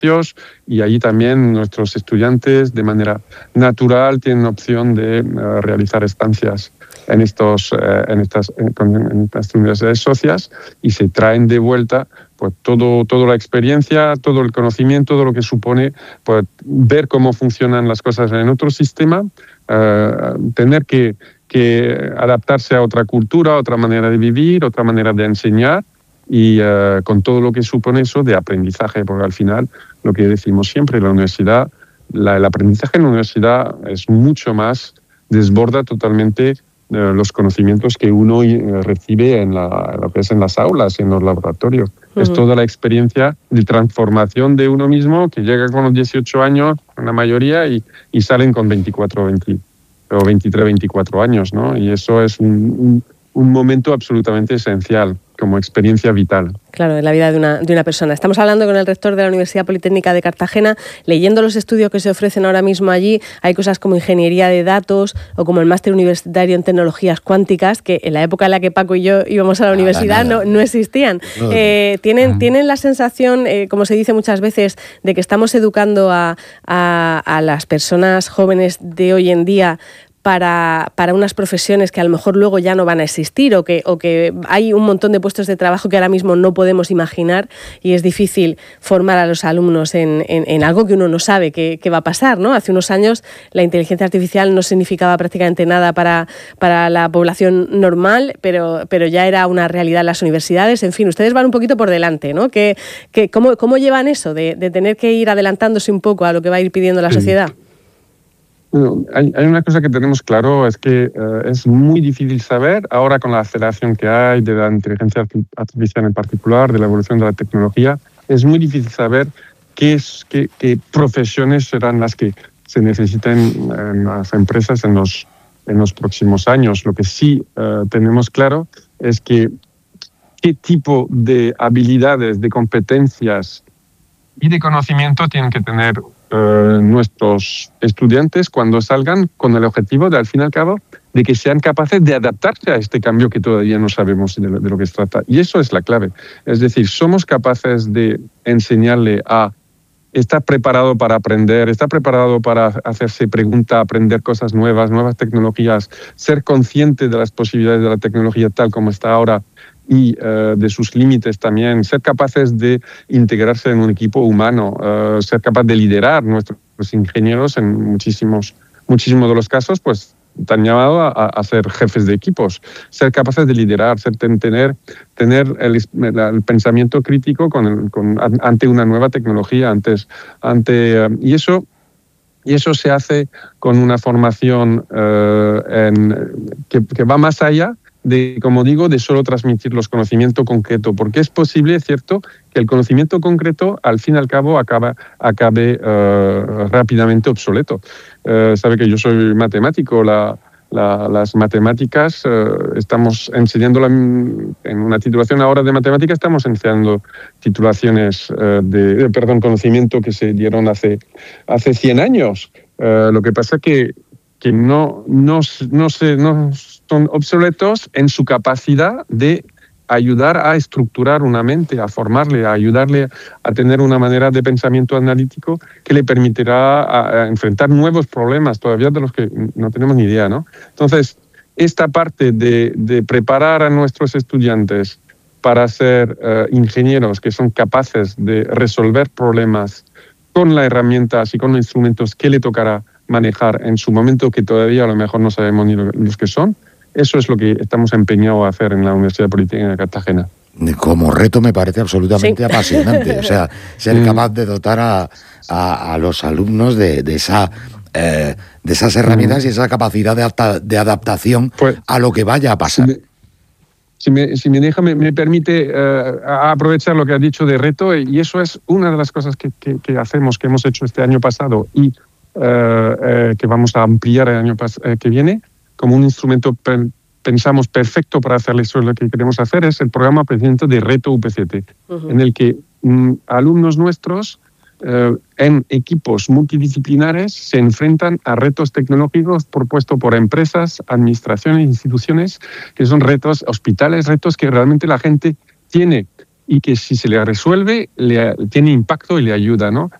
y allí también nuestros estudiantes de manera natural tienen opción de realizar estancias en estas universidades socias y se traen de vuelta pues toda la experiencia, todo el conocimiento, todo lo que supone pues, ver cómo funcionan las cosas en otro sistema, tener que adaptarse a otra cultura, otra manera de vivir, otra manera de enseñar y con todo lo que supone eso de aprendizaje, porque al final lo que decimos siempre, la universidad, el aprendizaje en la universidad es mucho más, desborda totalmente los conocimientos que uno recibe en lo que es en las aulas, en los laboratorios. Uh-huh. Es toda la experiencia de transformación de uno mismo que llega con los 18 años, la mayoría, y salen con 24 o 23, 24 años, ¿no? Y eso es un momento absolutamente esencial como experiencia vital. Claro, en la vida de una persona. Estamos hablando con el rector de la Universidad Politécnica de Cartagena, leyendo los estudios que se ofrecen ahora mismo allí. Hay cosas como ingeniería de datos o como el máster universitario en tecnologías cuánticas, que en la época en la que Paco y yo íbamos a la universidad no existían. ¿Tienen la sensación, como se dice muchas veces, de que estamos educando a las personas jóvenes de hoy en día para unas profesiones que a lo mejor luego ya no van a existir o que hay un montón de puestos de trabajo que ahora mismo no podemos imaginar y es difícil formar a los alumnos en algo que uno no sabe qué va a pasar, ¿no? Hace unos años la inteligencia artificial no significaba prácticamente nada para la población normal, pero ya era una realidad en las universidades. En fin, ustedes van un poquito por delante, ¿no? ¿Cómo llevan eso de tener que ir adelantándose un poco a lo que va a ir pidiendo la sociedad? Bueno, hay una cosa que tenemos claro, es que es muy difícil saber, ahora con la aceleración que hay de la inteligencia artificial en particular, de la evolución de la tecnología, es muy difícil saber qué profesiones serán las que se necesiten en las empresas en los próximos años. Lo que sí tenemos claro es que qué tipo de habilidades, de competencias y de conocimiento tienen que tener nuestros estudiantes cuando salgan con el objetivo de, al fin y al cabo, de que sean capaces de adaptarse a este cambio que todavía no sabemos de lo que se trata. Y eso es la clave. Es decir, somos capaces de enseñarle a estar preparado para aprender, estar preparado para hacerse preguntas, aprender cosas nuevas tecnologías, ser consciente de las posibilidades de la tecnología tal como está ahora y de sus límites también, ser capaces de integrarse en un equipo humano, ser capaz de liderar. Nuestros ingenieros en muchísimos de los casos pues están llamados a ser jefes de equipos, ser capaces de liderar, tener el pensamiento crítico ante una nueva tecnología, y eso se hace con una formación que va más allá de, como digo, de solo transmitir los conocimientos concretos, porque es posible, es cierto, que el conocimiento concreto, al fin y al cabo, acabe rápidamente obsoleto. Sabe que yo soy matemático, las matemáticas, estamos enseñando en una titulación ahora de matemáticas, estamos enseñando titulaciones conocimiento que se dieron hace 100 años. Lo que pasa que no son obsoletos en su capacidad de ayudar a estructurar una mente, a formarle, a ayudarle a tener una manera de pensamiento analítico que le permitirá a enfrentar nuevos problemas todavía de los que no tenemos ni idea, ¿no? Entonces, esta parte de preparar a nuestros estudiantes para ser ingenieros que son capaces de resolver problemas con las herramientas y con los instrumentos que le tocará manejar en su momento, que todavía a lo mejor no sabemos ni los que son, eso es lo que estamos empeñados a hacer en la Universidad Politécnica de Cartagena. Como reto me parece absolutamente apasionante. O sea, ser capaz de dotar a los alumnos de esas herramientas y esa capacidad de adaptación pues, a lo que vaya a pasar. Si me deja, me permite aprovechar lo que has dicho de reto, y eso es una de las cosas que hacemos, que hemos hecho este año pasado y que vamos a ampliar el año que viene, como un instrumento, pensamos, perfecto para hacer eso. Lo que queremos hacer es el programa precisamente de Reto UPCT, en el que alumnos nuestros en equipos multidisciplinares se enfrentan a retos tecnológicos propuestos por empresas, administraciones, instituciones, que son retos, hospitales, retos que realmente la gente tiene y que si se le resuelve tiene impacto y le ayuda, ¿no?